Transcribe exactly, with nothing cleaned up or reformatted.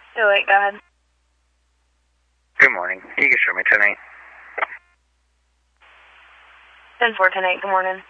Do it, go ahead. Good morning. You can show me tonight. ten four ten eight, good morning.